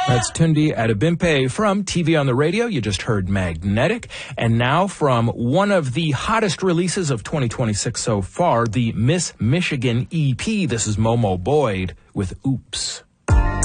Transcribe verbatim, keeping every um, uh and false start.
That's Tunde Adebimpe from T V on the Radio. You just heard Magnetic. And now from one of the hottest releases of twenty twenty-six so far, the Miss Michigan E P. This is Momo Boyd with Oops.